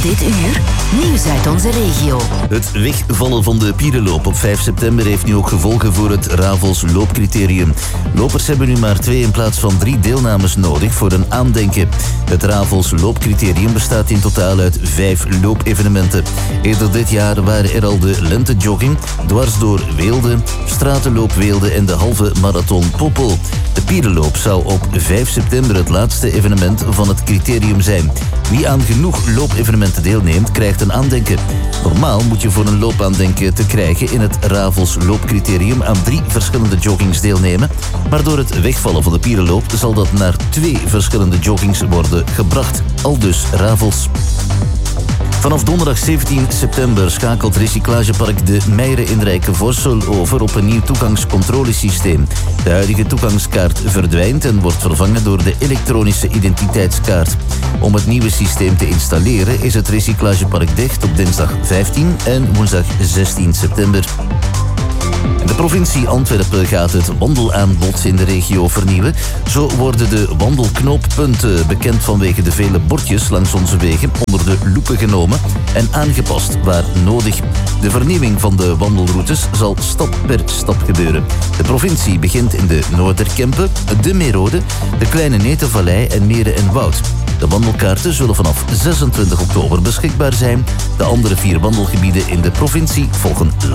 Dit uur, nieuws uit onze regio. Het wegvallen van de Pierenloop op 5 september heeft nu ook gevolgen voor het Ravels loopcriterium. Lopers hebben nu maar 2 in plaats van 3 deelnames nodig voor een aandenken. Het Ravels loopcriterium bestaat in totaal uit 5 loopevenementen. Eerder dit jaar waren er al de lentejogging, dwars door Weelde, stratenloop Weelde en de halve marathon Poppel. De Pierenloop zou op 5 september het laatste evenement van het criterium zijn. Wie aan genoeg loopevenementen deelneemt, krijgt een aandenken. Normaal moet je voor een loopaandenken te krijgen in het Ravels loopcriterium aan 3 verschillende joggings deelnemen. Maar door het wegvallen van de Pierenloop zal dat naar 2 verschillende joggings worden gebracht. Aldus Ravels. Vanaf donderdag 17 september schakelt recyclagepark De Meijeren in Rijkenvorsel over op een nieuw toegangscontrolesysteem. De huidige toegangskaart verdwijnt en wordt vervangen door de elektronische identiteitskaart. Om het nieuwe systeem te installeren is het recyclagepark dicht op dinsdag 15 en woensdag 16 september. De provincie Antwerpen gaat het wandelaanbod in de regio vernieuwen. Zo worden de wandelknooppunten, bekend vanwege de vele bordjes langs onze wegen, onder de loepen genomen en aangepast waar nodig. De vernieuwing van de wandelroutes zal stap per stap gebeuren. De provincie begint in de Noorderkempen, de Merode, de Kleine Netenvallei en Meren en Woud. De wandelkaarten zullen vanaf 26 oktober beschikbaar zijn. De andere 4 wandelgebieden in de provincie volgen